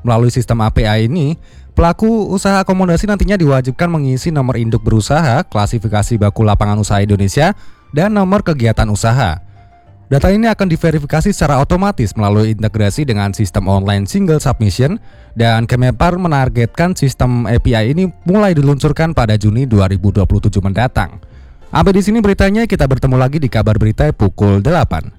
Melalui sistem API ini, pelaku usaha akomodasi nantinya diwajibkan mengisi nomor induk berusaha, klasifikasi baku lapangan usaha Indonesia, dan nomor kegiatan usaha. Data ini akan diverifikasi secara otomatis melalui integrasi dengan sistem online single submission, dan Kemenpar menargetkan sistem API ini mulai diluncurkan pada Juni 2027 mendatang. Sampai di sini beritanya, kita bertemu lagi di kabar berita pukul 8.